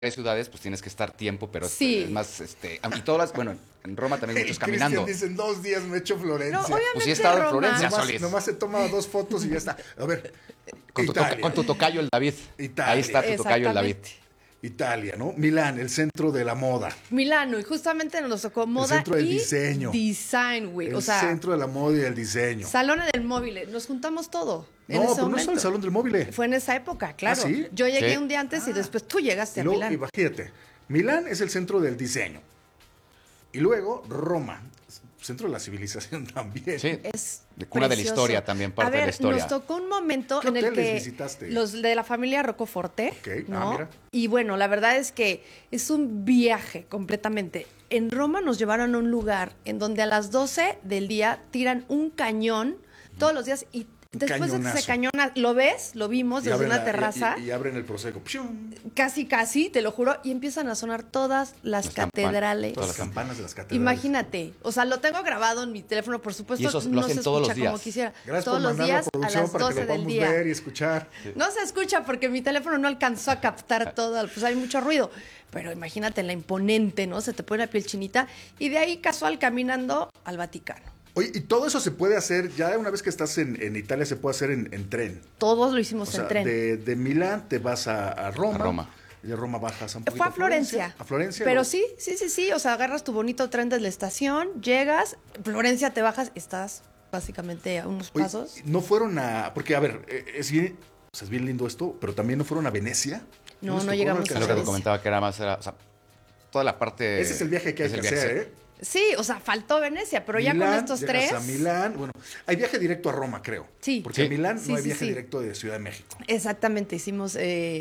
ciudades, pues tienes que estar tiempo, pero Sí. es más, y todas las, bueno, en Roma también muchos caminando. Dicen 2 días me he hecho Florencia. No, obviamente Pues sí he estado en Roma. Florencia, nomás, Solís. nomás he tomado 2 fotos y ya está. A ver, Italia. Con tu tocayo el David. Italia. Ahí está tu tocayo el David. Exactamente. Italia, ¿no? Milán, el centro de la moda. Milano, y justamente nos tocó moda centro del y diseño. design, güey. El O sea, centro de la moda y el diseño. salones del móvil. Nos juntamos todo. En No, ese pero no es momento. el Salón del Móvil. Fue en esa época, claro. ¿Ah, sí? Yo llegué Sí. un día antes y después tú llegaste Y a luego, Milán. imagínate, Milán es el centro del diseño. Y luego Roma, centro de la civilización también. Sí. Es De cuna de la precioso. historia también, parte a ver, de la historia. Nos tocó un momento ¿Qué en el hoteles que visitaste? los de la familia Rocoforte, Ok, ¿no? mira. Y bueno, la verdad es que es un viaje completamente. En Roma nos llevaron a un lugar en donde a las 12 del día tiran un cañón todos los días y después de que cañonazo. se cañona, lo ves, lo vimos Y desde abren una la- terraza. Y abren el Prosecco. ¡Pium! Casi, te lo juro, y empiezan a sonar todas las catedrales. Todas las campanas de las catedrales. Imagínate, o sea, lo tengo grabado en mi teléfono, por supuesto, Y eso lo no hacen se todos escucha los días. como quisiera. Gracias todos por los mandarlo a días a producción las para que 12 lo del podamos día. ver y escuchar. No se escucha porque mi teléfono no alcanzó a captar todo, pues hay mucho ruido. Pero imagínate la imponente, ¿no? Se te pone la piel chinita. Y de ahí casual caminando al Vaticano. Oye, y todo eso se puede hacer, ya una vez que estás en Italia, se puede hacer en tren. Todos lo hicimos O sea, en tren. de Milán te vas a Roma. A Roma. Y de Roma bajas un poquito Fue a Florencia. A Florencia. Pero luego- sí. O sea, agarras tu bonito tren de la estación, llegas, Florencia te bajas, estás básicamente a unos Oye, pasos. no fueron a... Porque, a ver, es bien lindo esto, pero también no fueron a Venecia. No, les no tocó llegamos Es a lo que te Venecia. comentaba que era más, o sea, toda la parte... Ese es el viaje que hay es que el viaje, hacer, sí. ¿eh? Sí, o sea, faltó Venecia, pero ya con Milán, estos llegas tres. a Milán, bueno, hay viaje directo a Roma, creo. Sí. Porque Sí. a Milán Sí, no hay sí, viaje sí. directo de Ciudad de México. Exactamente, hicimos.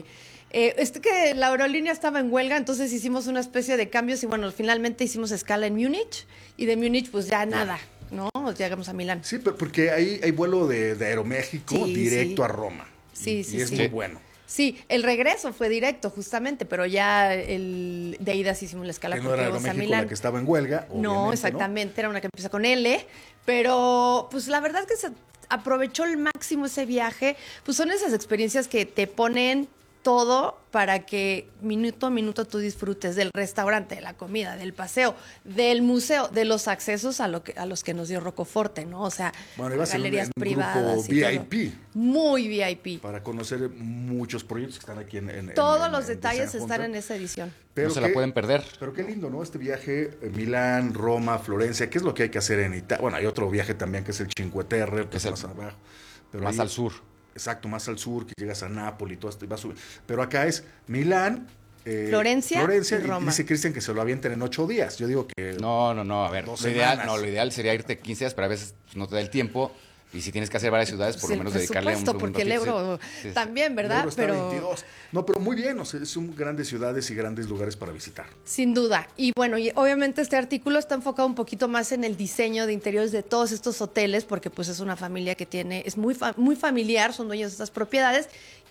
Que la aerolínea estaba en huelga, entonces hicimos una especie de cambios y bueno, finalmente hicimos escala en Múnich y de Múnich, pues ya nada, ¿no? Llegamos a Milán. Sí, pero porque hay vuelo de Aeroméxico Sí, directo sí. a Roma. Sí, Y sí, es sí. muy bueno. Sí, el regreso fue directo, justamente, pero ya de ida sí hicimos la escala Que no porque era íbamos a Aeroméxico Milán. la que estaba en huelga. No, obviamente, exactamente, era una que empieza con L, pero pues la verdad es que se aprovechó al máximo ese viaje, pues son esas experiencias que te ponen todo para que minuto a minuto tú disfrutes del restaurante, de la comida, del paseo, del museo, de los accesos a los que nos dio Rocoforte, ¿no? O sea, Bueno, iba a ser galerías un privadas grupo y todo. VIP Muy VIP. para conocer muchos proyectos que están aquí en Todos los en detalles Design están Hunter. en esa edición. Pero No se la pueden perder. Pero qué lindo, ¿no? Este viaje, Milán, Roma, Florencia, ¿qué es lo que hay que hacer en Italia? Bueno, hay otro viaje también que es el Cinque Terre, que es el- más abajo. Pero Más ahí- al sur. Exacto, más al sur, que llegas a Nápoles y todo esto y vas subiendo. Pero acá es Milán, Florencia y Roma. dice Cristian que se lo avienten en 8 días. Yo digo que No, a ver, 2 lo ideal, semanas. lo ideal sería irte 15 días, pero a veces no te da el tiempo. Y si tienes que hacer varias ciudades, por Sí, lo menos el dedicarle presupuesto, porque el ratito, euro sí. también, ¿verdad? Euro está Pero 22. No, pero muy bien, o sea, son grandes ciudades y grandes lugares para visitar. sin duda. Y bueno, y obviamente este artículo está enfocado un poquito más en el diseño de interiores de todos estos hoteles, porque pues es una familia que es muy familiar, son dueños de estas propiedades.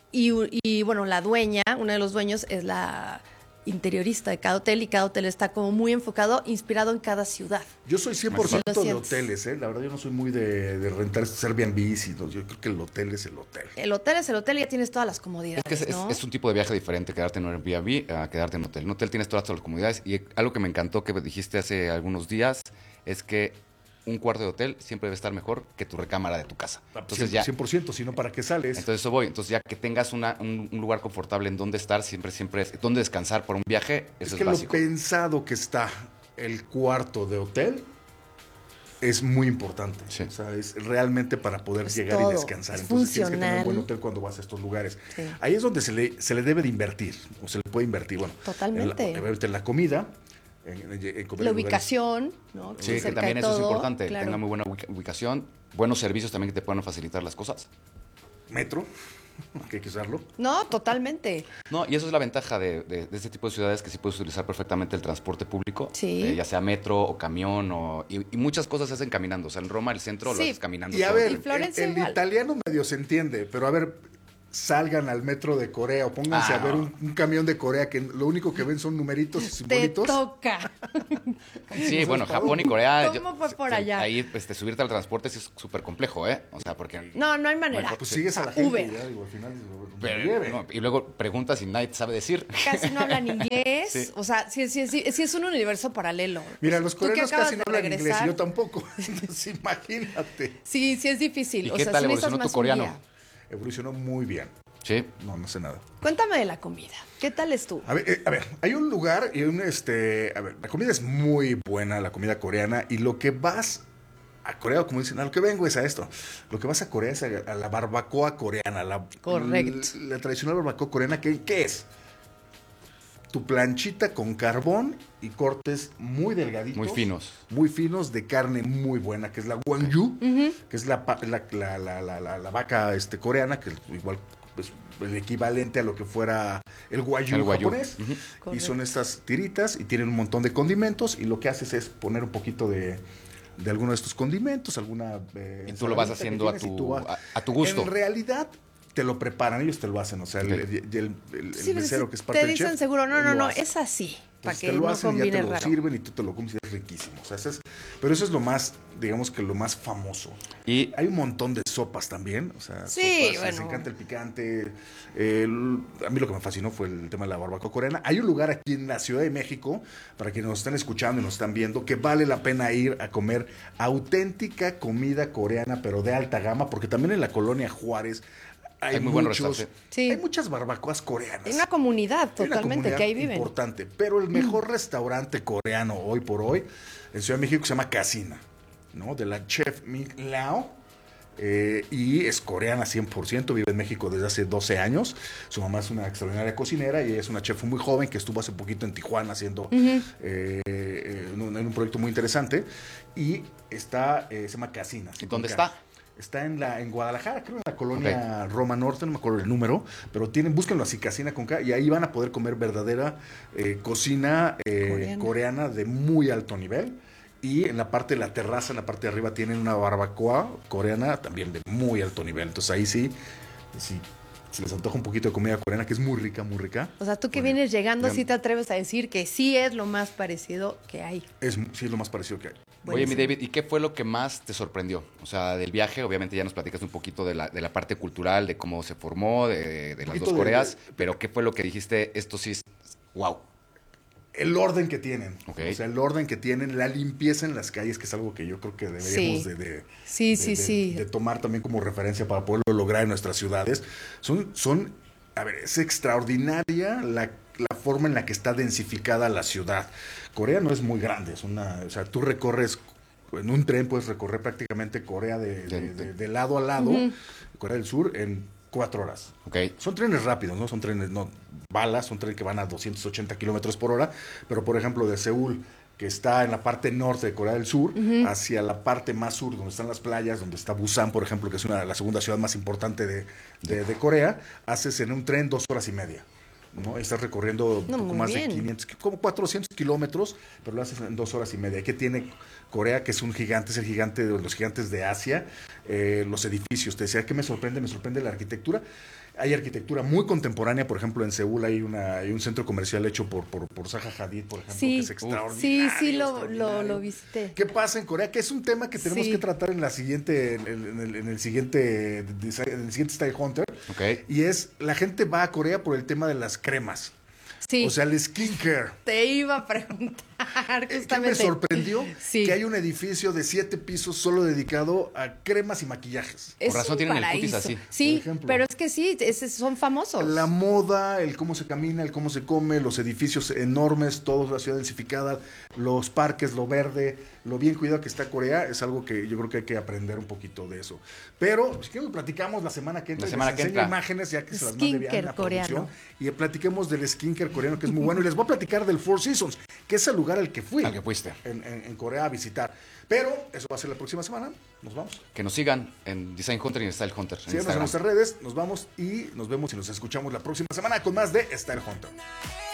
Y bueno, la dueña, uno de los dueños es la interiorista de cada hotel y cada hotel está como muy enfocado, inspirado en cada ciudad. Yo soy 100% Lo de sientes. hoteles, ¿eh? La verdad, yo no soy muy de rentar estos Airbnbs y todo. Yo creo que el hotel es el hotel. El hotel es el hotel y ya tienes todas las comodidades, Es que ¿no? es un tipo de viaje diferente quedarte en un Airbnb a quedarte en hotel. En hotel tienes todas las comodidades y algo que me encantó que dijiste hace algunos días es que un cuarto de hotel siempre debe estar mejor que tu recámara de tu casa. Entonces 100%, si no, ¿para qué sales? Entonces eso voy. Entonces ya que tengas un lugar confortable en donde estar, siempre es donde descansar por un viaje, es eso que es lo básico. pensado que está el cuarto de hotel es muy importante. Sí. O sea, es realmente para poder Es llegar todo. y descansar. Es Entonces tienes que tener un buen funcional. hotel cuando vas a estos lugares. Sí. Ahí es donde se le debe de invertir, o se le puede invertir. Bueno, Totalmente. obviamente en la comida, en comer La en lugares- ubicación, ¿no? Sí, que Cerca también de eso es todo, importante. claro. Tenga muy buena ubicación, buenos servicios también que te puedan facilitar las cosas. metro, que hay que usarlo. No, totalmente. No, y eso es la ventaja de este tipo de ciudades, que sí puedes utilizar perfectamente el transporte público, Sí. ya sea metro o camión, y muchas cosas se hacen caminando. O sea, en Roma, el centro, lo Sí. haces caminando. Y a todo. ver, Y Florencia el igual. italiano medio se entiende, pero a ver, salgan al metro de Corea o pónganse a ver un camión de Corea que lo único que ven son numeritos y Te simbolitos. toca. Sí, bueno, Japón y Corea. ¿Cómo fue por allá? Ahí subirte al transporte sí es súper complejo, ¿eh? O sea, porque. No hay manera. Pues sigues a la gente Uber. y ya, digo, al final dices, Pero, lleve. no, y luego preguntas y nadie te sabe decir. Casi no hablan inglés. Sí. O sea, sí es un universo paralelo. Mira, los Tú que coreanos acabas casi no de hablan inglés y regresar. yo tampoco. Entonces, imagínate. Sí es difícil. ¿Y o qué sea, tal sí evolucionó necesitas tu más un coreano? guía. Evolucionó muy bien. Sí. No sé nada. Cuéntame de la comida. ¿Qué tal estuvo? A ver, hay un lugar y la comida es muy buena, la comida coreana, y lo que vas a Corea, como dicen, a lo que vengo es a esto. Lo que vas a Corea es a la barbacoa coreana. Correcto. La tradicional barbacoa coreana, ¿qué es? Tu planchita con carbón y cortes muy delgaditos. Muy finos. Muy finos de carne muy buena, que es la wangyu, que es la vaca coreana, que igual pues, el equivalente a lo que fuera el wagyu japonés. Y son estas tiritas y tienen un montón de condimentos y lo que haces es poner un poquito de alguno de estos condimentos, alguna... y tú lo vas haciendo a tu gusto. En realidad te lo preparan, ellos te lo hacen, o sea, el Sí, mesero que es parte te del chef. dicen seguro, lo no, hace. es así. Para Pues que te lo no hacen y ya combine te lo raro. sirven y tú te lo comes y es riquísimo. O sea, pero eso es lo más, digamos que lo más famoso. Y Hay un montón de sopas también. O sea, Sí, sopas, les bueno. encanta el picante. A mí lo que me fascinó fue el tema de la barbacoa coreana. Hay un lugar aquí en la Ciudad de México, para quienes nos están escuchando y nos están viendo, que vale la pena ir a comer auténtica comida coreana, pero de alta gama, porque también en la colonia Juárez hay muy buenos restaurantes. Sí. hay muchas barbacoas coreanas. Hay una comunidad Hay una totalmente comunidad que ahí viven. importante, pero el mejor restaurante coreano hoy por hoy en Ciudad de México se llama Casina, ¿no? De la chef Ming Lao. Y es coreana 100%, vive en México desde hace 12 años. Su mamá es una extraordinaria cocinera y ella es una chef muy joven que estuvo hace poquito en Tijuana haciendo en un proyecto muy interesante. Y se llama Casina. ¿Y dónde está? Está en Guadalajara, creo en la colonia Roma Norte, no me acuerdo el número, pero búsquenlo así, Casina con K, y ahí van a poder comer verdadera cocina coreana de muy alto nivel. Y en la parte de la terraza, en la parte de arriba, tienen una barbacoa coreana también de muy alto nivel. Entonces ahí sí, se les antoja un poquito de comida coreana, que es muy rica, muy rica. O sea, tú que vienes llegando, sí te atreves a decir que sí es lo más parecido que hay. Sí es lo más parecido que hay. Oye, mi Buenísimo. David, ¿y qué fue lo que más te sorprendió? O sea, del viaje, obviamente ya nos platicas un poquito de la parte cultural, de cómo se formó, de las poquito dos de- Coreas, pero ¿qué fue lo que dijiste? Esto sí es wow. El orden que tienen. Ok. O sea, el orden que tienen, la limpieza en las calles, que es algo que yo creo que deberíamos Sí. de tomar también como referencia para poderlo lograr en nuestras ciudades. A ver, es extraordinaria la forma en la que está densificada la ciudad. Corea no es muy grande, o sea, tú recorres, en un tren puedes recorrer prácticamente Corea de lado a lado, Corea del Sur, en 4 horas. Ok. Son trenes rápidos, ¿no? Son trenes, no balas, son trenes que van a 280 kilómetros por hora, pero por ejemplo de Seúl, que está en la parte norte de Corea del Sur, hacia la parte más sur, donde están las playas, donde está Busan, por ejemplo, que es la segunda ciudad más importante de Corea, haces en un tren 2 horas y media. ¿No? Estás recorriendo un poco muy más bien. de 500, como 400 kilómetros, pero lo haces en 2 horas y media. ¿Qué tiene Corea? Que es un gigante, es el gigante de los gigantes de Asia. Los edificios, te decía, ¿qué me sorprende? Me sorprende la arquitectura. Hay arquitectura muy contemporánea, por ejemplo, en Seúl hay un centro comercial hecho por Zaha Hadid, por ejemplo, que es extraordinario. Sí, extraordinario. lo visité. ¿Qué pasa en Corea? Que es un tema que tenemos Sí. que tratar en el siguiente Style Hunter. Ok. Y es, la gente va a Corea por el tema de las cremas. Sí. O sea, el skincare. Te iba a preguntar ¿Qué me justamente. sorprendió? Sí. Que hay un edificio de 7 pisos solo dedicado a cremas y maquillajes. Es Por razón un tienen el cutis paraíso. así. Sí, Por ejemplo. pero es que sí, son famosos. La moda, el cómo se camina, el cómo se come, los edificios enormes, toda la ciudad densificada, los parques, lo verde, lo bien cuidado que está Corea, es algo que yo creo que hay que aprender un poquito de eso. Pero si quieres platicamos la semana que entra, La semana les que enseño entra. imágenes ya que se las mande Skincare bien a producción, coreano. y platiquemos del skincare coreano que es muy bueno y les voy a platicar del Four Seasons, que es el lugar al que fui. Al que fuiste. En Corea a visitar. Pero eso va a ser la próxima semana. Nos vamos. Que nos sigan en Design Hunter y en Style Hunter. En Síganos en Instagram. nuestras redes. Nos vamos y nos vemos y nos escuchamos la próxima semana con más de Style Hunter.